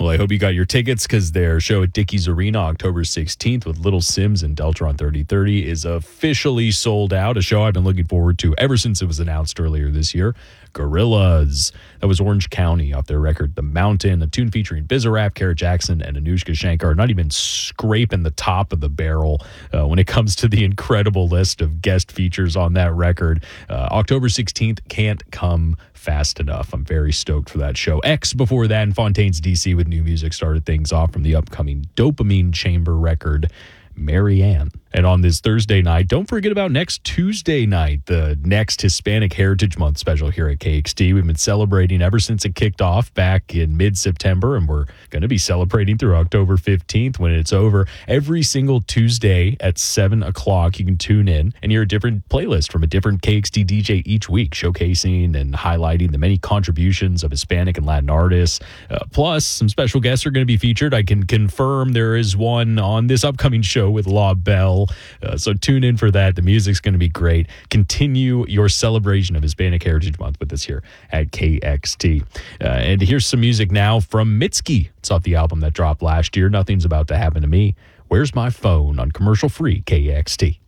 Well, I hope you got your tickets because their show at Dickies Arena October 16th with Little Sims and Deltron 3030 is officially sold out. A show I've been looking forward to ever since it was announced earlier this year. Gorillaz. That was Orange County off their record The Mountain, a tune featuring Bizarrap, Carrot Jackson, and Anushka Shankar. Not even scraping the top of the barrel when it comes to the incredible list of guest features on that record. October 16th can't come fast enough. I'm very stoked for that show. X before that, and Fontaine's DC with new music started things off from the upcoming Dopamine Chamber record, Marianne. And on this Thursday night, don't forget about next Tuesday night, the next Hispanic Heritage Month special here at KXT. We've been celebrating ever since it kicked off back in mid-September, and we're going to be celebrating through October 15th when it's over. Every single Tuesday at 7 o'clock, you can tune in and hear a different playlist from a different KXT DJ each week, showcasing and highlighting the many contributions of Hispanic and Latin artists. Plus, some special guests are going to be featured. I can confirm there is one on this upcoming show with La Belle. So tune in for that. The music's going to be great. Continue your celebration of Hispanic Heritage Month with us here at KXT. And here's some music now from Mitski. It's off the album that dropped last year, Nothing's About to Happen to Me. Where's My Phone on commercial-free KXT.